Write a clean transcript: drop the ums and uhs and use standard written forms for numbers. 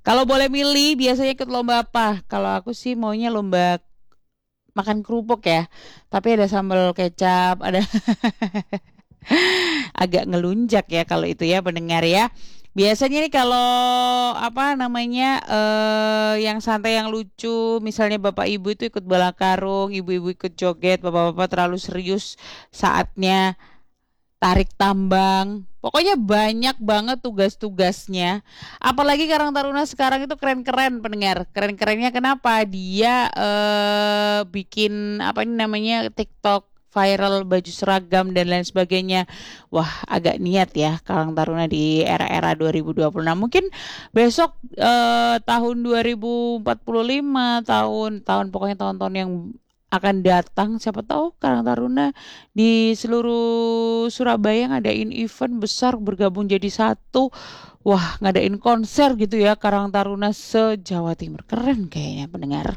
Kalau boleh milih biasanya ikut lomba apa? Kalau aku sih maunya lomba makan kerupuk ya. Tapi ada sambal kecap, ada agak ngelunjak ya kalau itu ya pendengar ya. Biasanya nih kalau apa namanya yang santai yang lucu, misalnya bapak ibu itu ikut bola karung, ibu-ibu ikut joget, bapak-bapak terlalu serius saatnya tarik tambang. Pokoknya banyak banget tugas-tugasnya. Apalagi Karang Taruna sekarang itu keren-keren pendengar. Keren-kerennya kenapa? Dia bikin apa ini namanya TikTok viral baju seragam dan lain sebagainya. Wah, agak niat ya Karang Taruna di era-era 2026. Mungkin besok tahun 2045 tahun pokoknya tahun-tahun yang akan datang siapa tahu Karang Taruna di seluruh Surabaya ngadain event besar bergabung jadi satu. Wah, ngadain konser gitu ya Karang Taruna se Jawa Timur. Keren kayaknya pendengar.